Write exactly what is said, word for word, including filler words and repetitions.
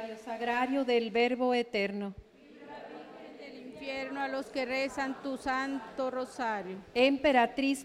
rosario sagrario del Verbo Eterno. Del infierno a los que rezan tu santo rosario. Emperatriz